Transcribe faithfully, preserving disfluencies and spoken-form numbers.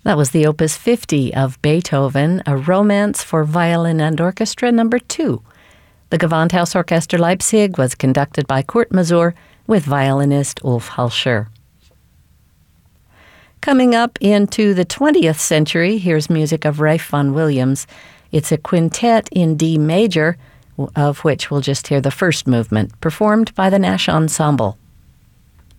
That was the Opus fifty of Beethoven, a Romance for Violin and Orchestra, number two. The Gewandhaus Orchester Leipzig was conducted by Kurt Masur with violinist Ulf Halscher. Coming up into the twentieth century, here's music of Ralph Vaughan Williams. It's a quintet in D major, of which we'll just hear the first movement, performed by the Nash Ensemble.